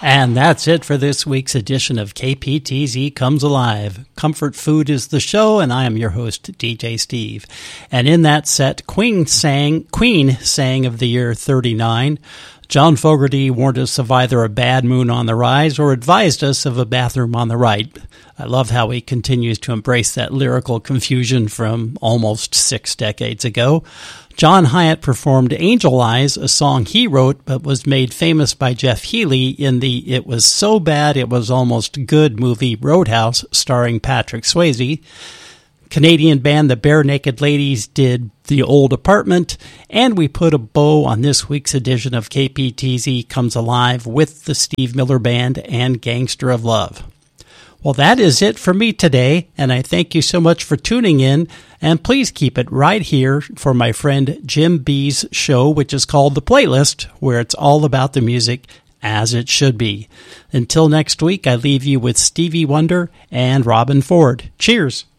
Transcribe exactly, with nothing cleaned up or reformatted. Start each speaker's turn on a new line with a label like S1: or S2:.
S1: And that's it for this week's edition of K P T Z Comes Alive. Comfort Food is the show, and I am your host, D J Steve. And in that set, Queen sang, Queen sang of the year thirty-nine. John Fogerty warned us of either a bad moon on the rise or advised us of a bathroom on the right. I love how he continues to embrace that lyrical confusion from almost six decades ago. John Hiatt performed Angel Eyes, a song he wrote but was made famous by Jeff Healey in the It Was So Bad It Was Almost Good movie Roadhouse, starring Patrick Swayze. Canadian band the Bare Naked Ladies did The Old Apartment, and we put a bow on this week's edition of K P T Z Comes Alive with the Steve Miller Band and Gangster of Love. Well, that is it for me today, and I thank you so much for tuning in, and please keep it right here for my friend Jim B's show, which is called The Playlist, where it's all about the music as it should be. Until next week, I leave you with Stevie Wonder and Robin Ford. Cheers!